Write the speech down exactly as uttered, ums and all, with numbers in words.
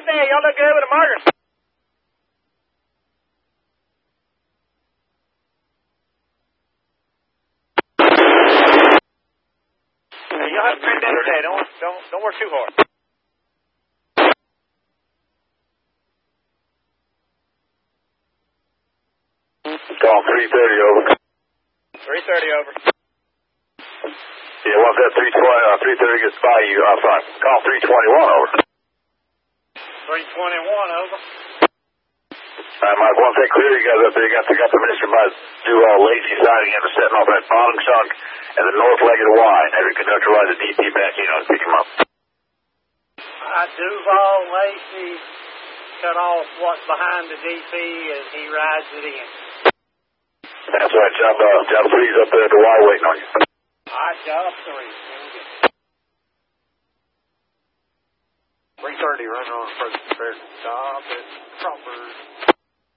there. Y'all look good with the markers. Hey, y'all have a great day today. Don't, don't, don't work too hard. Call three thirty over. three thirty over. Yeah, once that three twenty, uh, three thirty gets by you, uh, sorry, call three twenty-one over. three twenty-one over. All right, Mike, once they clear you guys up there, you got, you got the minister by do uh, Lacey siding and setting off that bottom chunk and the north leg of the Y. Have your conductor ride the D P back in and pick him up. Uh, Duval Lacey cut off what's behind the D P as he rides it in. That's right, job, uh, job three's up there at the Y waiting on you. All right, job three. three thirty, running on approach to Stop at Crawford.